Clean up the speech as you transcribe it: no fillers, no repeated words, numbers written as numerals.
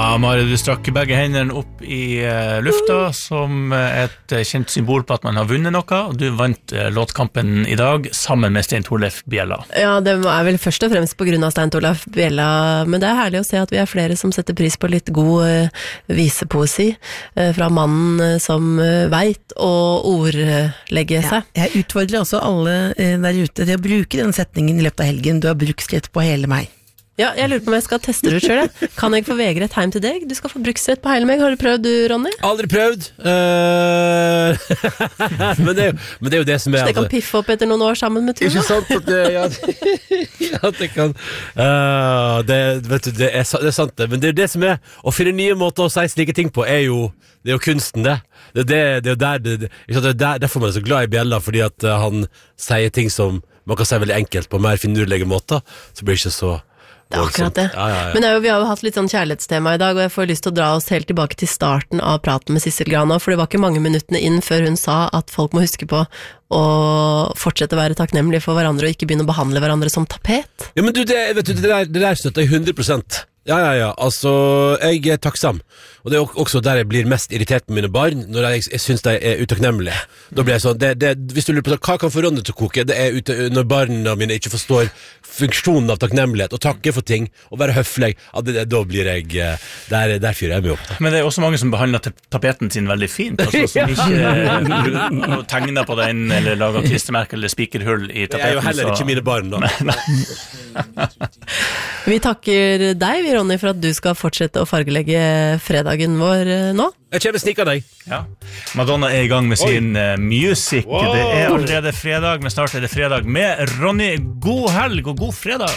Mari, du strakk begge hendene opp I lufta som et kjent symbol på at man har vunnet noe, og du vant låtkampen I dag sammen med Stein Torleif Bjella. Ja, det vel først og fremst på grunn av Stein Torleif Bjella, men det herlig å se at vi flere som setter pris på litt god visepoesi fra mannen som vet å ordlegge seg. Ja, jeg utfordrer også alle der ute til å bruke den setningen I løpet av helgen. Du har bruksrett på hele meg. Ja, jeg lurer på om jeg skal teste det selv. Kan jeg få vegre et heim til deg? Du skal få bruksrett på hele meg. Har du prøvd, du, Ronny? Aldri prøvd. Men det er jo det som Så det kan piffe opp etter noen år sammen med Tuva? Ikke sant at det, ja, det kan vet du, det er sant det. Men det er jo det som å finne nye måter å si slike ting på det er jo kunsten det. Det er jo der derfor man så glad I Bjella, fordi at han sier ting som man kan si veldig enkelt på mer finurlige måter, så blir det ikke så Det akkurat det. Ja. Men vi har jo hatt litt sånn kjærlighetstema I dag, og jeg får lyst til å dra oss helt tilbake til starten av praten med Sissel Grana, for det var ikke mange minuttene inn før hun sa at folk må huske på å fortsette å være takknemlige for hverandre og ikke begynne å behandle hverandre som tapet. Ja, men du, det der støtter jeg 100%. Ja, altså, jeg takksam. Og det også der jeg blir mest irritert på mine barn, når jeg synes de utakknemmelige. Da blir jeg sånn, hvis du lurer på hva kan få Ronny til å koke, det når barna mine ikke forstår funksjonen av takknemmelighet, og takke for ting, og være høflig, da blir jeg, der fyrer jeg meg opp. Men det også mange som behandler tapeten sin veldig fint, altså, som ikke tegner på den, eller lager klistremerke eller spikerhull I tapeten. Det jo heller ikke mine barn da. Vi takker deg, Ronny, for at du skal fortsette å fargelegge fredagen vår nå. Jeg kommer snikker deg. Ja. Madonna I gang med sin music. Wow. Det allerede fredag, men snart det fredag med Ronny. God helg og god fredag!